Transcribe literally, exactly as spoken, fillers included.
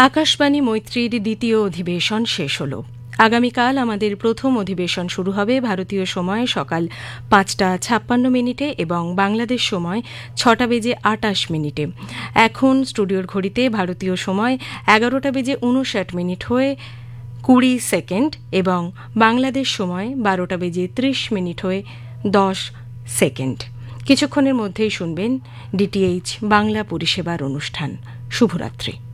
আকাশবাণী মৈত্রীর দ্বিতীয় অধিবেশন শেষ হল। আগামীকাল আমাদের প্রথম অধিবেশন শুরু হবে ভারতীয় সময় সকাল পাঁচটা ছাপ্পান্ন মিনিটে এবং বাংলাদেশ সময় ছটা বেজে আটাশ মিনিটে। এখন স্টুডিওর ঘড়িতে ভারতীয় সময় এগারোটা বেজে উনষাট মিনিট হয়ে কুড়ি সেকেন্ড এবং বাংলাদেশ সময় বারোটা বেজে ত্রিশ মিনিট হয়ে দশ সেকেন্ড। কিছুক্ষণের মধ্যেই শুনবেন ডিটিএইচ বাংলা পরিষেবার অনুষ্ঠান। শুভরাত্রি।